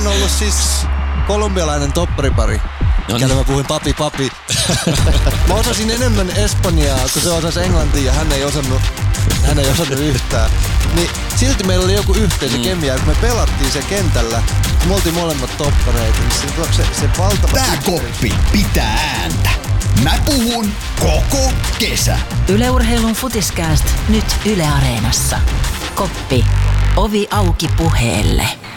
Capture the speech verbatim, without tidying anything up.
ollut siis kolumbialainen topparipari. No Kelle niin. mä puhuin papi papi. Mä osasin enemmän espanjaa, kun se osasi englantia ja hän ei osannut, hän ei osannut yhtään. Niin silti meillä oli joku yhteisökemia, mm. kun me pelattiin se kentällä, me oltiin molemmat toppareita, niin se, se, se valtava... Tää koppi pitää ääntä. Mä puhun koko kesä. Yle Urheilun Futiskääst nyt Yle Areenassa. Koppi. Ovi auki puheelle.